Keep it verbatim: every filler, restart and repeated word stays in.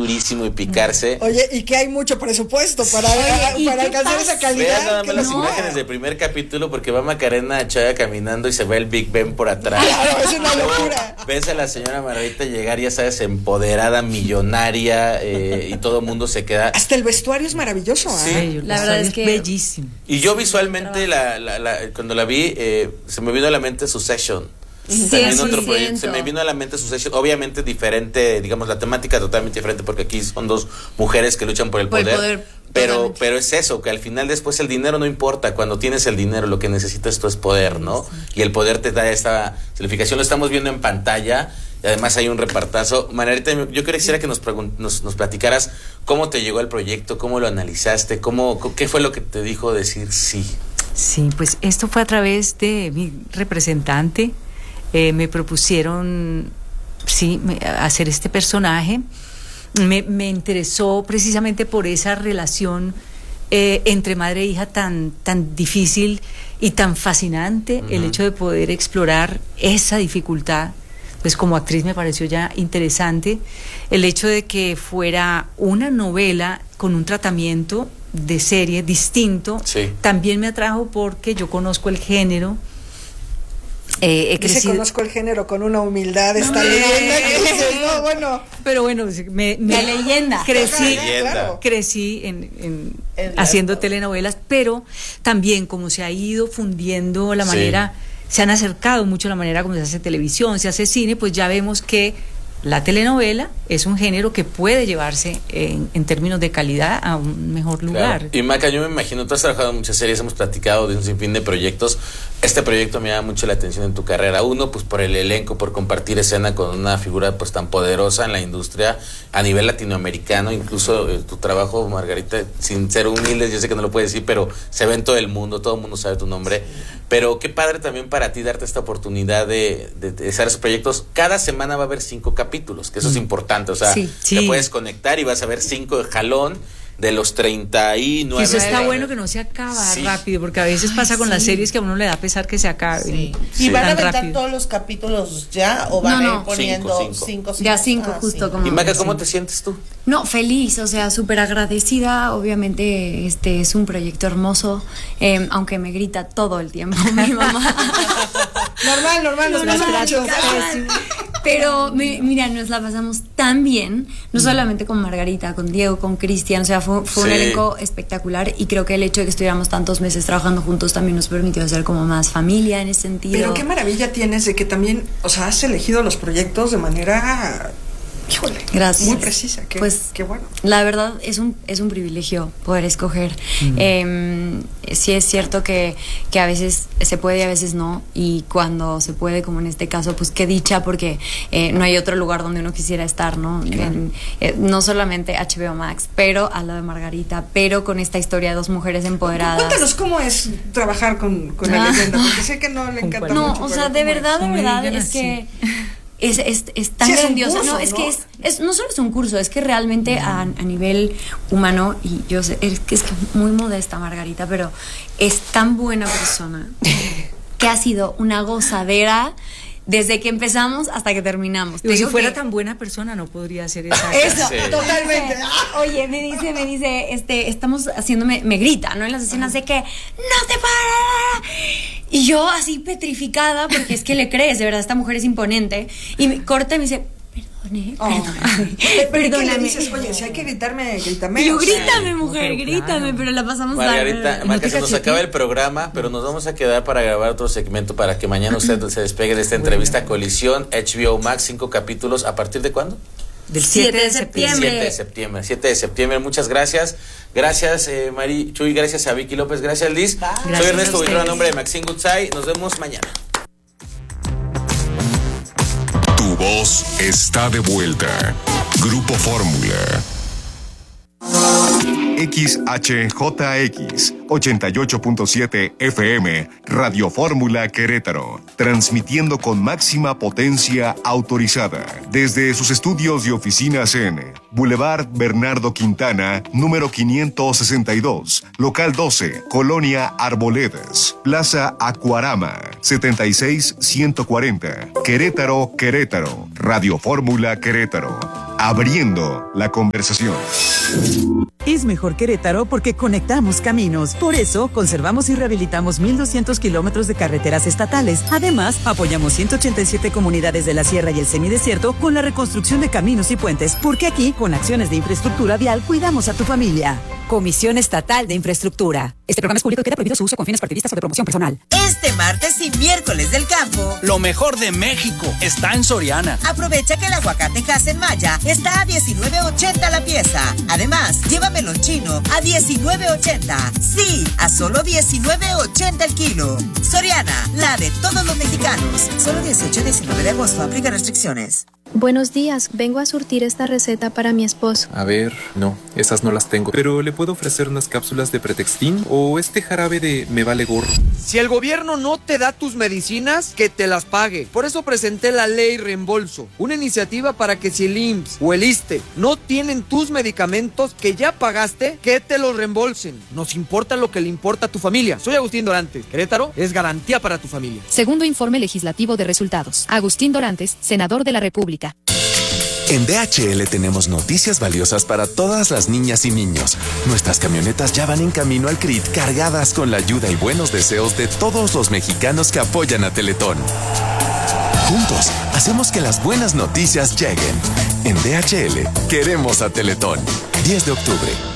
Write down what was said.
durísimo y picarse. Oye, y que hay mucho presupuesto para, Oye, para alcanzar esa calidad. Vean nada más las no. imágenes del primer capítulo, porque va Macarena Chaya caminando y se ve el Big Ben por atrás. Claro, es una locura. Ves a la señora Margarita llegar, ya sabes, empoderada, millonaria, eh, y todo el mundo se queda. Hasta el vestuario es maravilloso. Sí, ¿eh? la verdad es que bellísimo. Y yo visualmente, la, la, la, cuando la vi, eh, se me vino a la mente Succession. También otro proyecto, se me vino a la mente Succession, obviamente diferente, digamos, la temática totalmente diferente, porque aquí son dos mujeres que luchan por el por poder, el poder pero totalmente. pero es eso, que al final después el dinero no importa, cuando tienes el dinero lo que necesitas tú es poder, ¿no? Y el poder te da esta significación, lo estamos viendo en pantalla, y además hay un repartazo. Margarita, yo quisiera que nos, pregun- nos, nos platicaras cómo te llegó el proyecto, cómo lo analizaste, cómo, qué fue lo que te dijo decir sí. Sí, pues esto fue a través de mi representante. Eh, me propusieron, sí, me, hacer este personaje. Me, me interesó precisamente por esa relación eh, entre madre e hija tan, tan difícil y tan fascinante. Uh-huh. El hecho de poder explorar esa dificultad, pues como actriz me pareció ya interesante. El hecho de que fuera una novela con un tratamiento de serie distinto, sí, también me atrajo porque yo conozco el género. Eh, he Dice, crecido... conozco el género con una humildad, esta leyenda que dices, no, bueno. Pero bueno, me, me la leyenda. Crecí, leyenda. Claro. crecí en, en, en haciendo telenovelas, pero también como se ha ido fundiendo la manera, sí, se han acercado mucho la manera como se hace televisión, se hace cine, pues ya vemos que la telenovela es un género que puede llevarse en, en términos de calidad a un mejor lugar. Claro. Y Maca, yo me imagino, tú has trabajado en muchas series, hemos platicado de un sinfín de proyectos. Este proyecto me llama mucho la atención en tu carrera. Uno, pues por el elenco, por compartir escena con una figura pues tan poderosa en la industria a nivel latinoamericano. Incluso eh, tu trabajo, Margarita, sin ser humildes, yo sé que no lo puedes decir, pero se ve en todo el mundo, todo el mundo sabe tu nombre. Pero qué padre también para ti darte esta oportunidad de, de, de hacer esos proyectos. Cada semana va a haber cinco capítulos, que eso es importante. O sea, sí, sí, te puedes conectar y vas a ver cinco de jalón de los treinta y nueve. Eso está bueno, que no se acaba sí. rápido, porque a veces pasa Ay, con sí. las series que a uno le da pesar que se acaben. Sí. Sí. ¿Y van a aventar rápido. todos los capítulos ya o van no, a no. ir poniendo cinco, cinco, cinco? cinco Ya cinco, ah, justo sí. como. Y Maca, ¿cómo te sientes tú? No, feliz, o sea, súper agradecida. Obviamente, este es un proyecto hermoso, eh, aunque me grita todo el tiempo mi mamá. normal, normal, nos no, pasa mucho. Pero me, mira, nos la pasamos tan bien, no solamente con Margarita, con Diego, con Cristian, o sea, fue, fue sí. un elenco espectacular, y creo que el hecho de que estuviéramos tantos meses trabajando juntos también nos permitió hacer como más familia en ese sentido. Pero qué maravilla tienes de que también, o sea, has elegido los proyectos de manera... Híjole, gracias. Muy precisa, qué, pues, qué bueno. La verdad es un, es un privilegio poder escoger. Mm. Eh, sí es cierto que, que a veces se puede y a veces no, y cuando se puede, como en este caso, pues qué dicha, porque eh, no hay otro lugar donde uno quisiera estar, ¿no? En, eh, no solamente H B O Max, pero al lado de Margarita, pero con esta historia de dos mujeres empoderadas. Cuéntanos cómo es trabajar con, con ah. la leyenda, porque sé que no le encanta no, mucho. No, o sea, de verdad, de verdad, es que... Es, es, es tan sí, grandioso, curso, no, es ¿no? que es, es, no solo es un curso, es que realmente a, a nivel humano, y yo sé, es que es que muy modesta Margarita, pero es tan buena persona que ha sido una gozadera desde que empezamos hasta que terminamos. Pero si fuera que... tan buena persona no podría hacer esa Eso, sí. totalmente. Oye, me dice, me dice, este, estamos haciéndome, me grita, ¿no? En las escenas de que no te para. Y yo así petrificada, porque es que le crees, de verdad, esta mujer es imponente. Y me corta y me dice, perdone, oh. perdóname. Perdóname. Le dices, oye, si hay que gritarme, grítame. Y yo, grítame, sí. mujer, no, pero grítame, claro. pero la pasamos Margarita, la... Marca, se nos acaba el programa, pero nos vamos a quedar para grabar otro segmento para que mañana usted se despegue de esta entrevista. Colisión, H B O Max, cinco capítulos. ¿A partir de cuándo? Del siete de septiembre. siete de septiembre. siete de septiembre. Muchas gracias. Gracias, eh, Mari Chuy. Gracias a Vicky López. Gracias, Liz. Gracias. Soy Ernesto Buitrón, a nombre de Maxine Goodside. Nos vemos mañana. Tu voz está de vuelta. Grupo Fórmula. X H J X ochenta y ocho punto siete F M, Radio Fórmula Querétaro, transmitiendo con máxima potencia autorizada desde sus estudios y oficinas en Boulevard Bernardo Quintana, número quinientos sesenta y dos, local doce, Colonia Arboledas, Plaza Acuarama, setenta y seis ciento cuarenta, Querétaro, Querétaro, Radio Fórmula Querétaro. abriendo la conversación. Es mejor Querétaro porque conectamos caminos. Por eso, conservamos y rehabilitamos mil doscientos kilómetros de carreteras estatales. Además, apoyamos ciento ochenta y siete comunidades de la sierra y el semidesierto con la reconstrucción de caminos y puentes. Porque aquí, con acciones de infraestructura vial, cuidamos a tu familia. Comisión Estatal de Infraestructura. Este programa es público y queda prohibido su uso con fines partidistas o de promoción personal. Este martes y miércoles del campo, lo mejor de México está en Soriana. Aprovecha que el aguacate Hass Maya está a diecinueve ochenta la pieza. Además, llévame chino a diecinueve ochenta. Sí, a solo diecinueve ochenta el kilo. Soriana, la de todos los mexicanos. Solo dieciocho y diecinueve de agosto. Aplica restricciones. Buenos días, vengo a surtir esta receta para mi esposo. A ver, no, esas no las tengo. Pero ¿le puedo ofrecer unas cápsulas de Pretextin o este jarabe de Me Vale Gorro? Si el gobierno no te da tus medicinas, que te las pague. Por eso presenté la ley reembolso, una iniciativa para que si el I M S S o el ISSSTE no tienen tus medicamentos que ya pagaste, que te los reembolsen. Nos importa lo que le importa a tu familia. Soy Agustín Dorantes. Querétaro es garantía para tu familia. Segundo informe legislativo de resultados. Agustín Dorantes, senador de la República. En D H L tenemos noticias valiosas para todas las niñas y niños. Nuestras camionetas ya van en camino al C R I T cargadas con la ayuda y buenos deseos de todos los mexicanos que apoyan a Teletón. Juntos, hacemos que las buenas noticias lleguen. En D H L, queremos a Teletón. diez de octubre.